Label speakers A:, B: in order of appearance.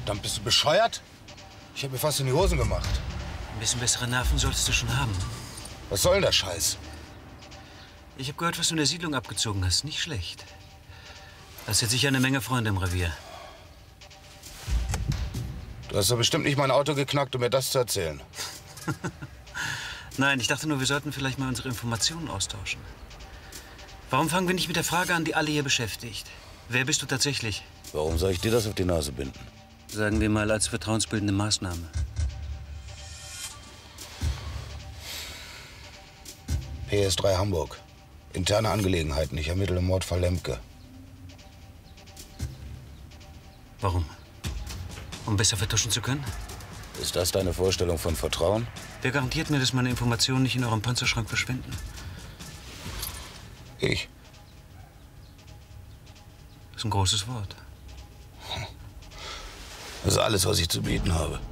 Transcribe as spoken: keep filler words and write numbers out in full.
A: Verdammt, bist du bescheuert? Ich habe mir fast in die Hosen gemacht.
B: Ein bisschen bessere Nerven solltest du schon haben.
A: Was soll denn der Scheiß?
B: Ich habe gehört, was du in der Siedlung abgezogen hast. Nicht schlecht. Hast jetzt sicher eine Menge Freunde im Revier.
A: Du hast doch bestimmt nicht mein Auto geknackt, um mir das zu erzählen.
B: Nein, ich dachte nur, wir sollten vielleicht mal unsere Informationen austauschen. Warum fangen wir nicht mit der Frage an, die alle hier beschäftigt? Wer bist du tatsächlich?
A: Warum soll ich dir das auf die Nase binden?
B: Sagen wir mal als vertrauensbildende Maßnahme.
A: P S drei Hamburg. Interne Angelegenheiten. Ich ermittle im Mordfall Lemke.
B: Warum? Um besser vertuschen zu können?
A: Ist das deine Vorstellung von Vertrauen?
B: Wer garantiert mir, dass meine Informationen nicht in eurem Panzerschrank verschwinden?
A: Ich.
B: Das ist ein großes Wort.
A: Das ist alles, was ich zu bieten habe.